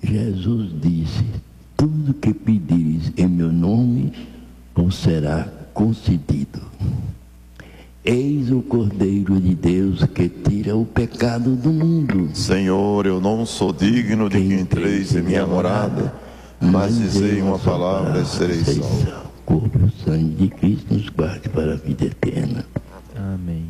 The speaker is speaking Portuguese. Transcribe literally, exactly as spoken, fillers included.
Jesus disse: tudo que pedires em meu nome vos será concedido. Eis o Cordeiro de Deus que tira o pecado do mundo. Senhor, eu não sou digno de que entreis em minha morada, mas dizei uma palavra e serei salvo. Corpo e sangue de Cristo nos guarde para a vida eterna. Amém.